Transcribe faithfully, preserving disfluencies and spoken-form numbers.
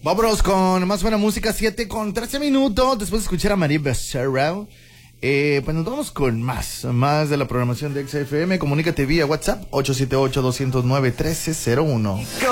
Vámonos con más buena música, siete con trece minutos. Después de escuchar a María Becerra, eh, pues nos vamos con más, más de la programación de X F M. Comunícate vía WhatsApp ocho siete ocho, dos cero nueve, uno tres cero uno.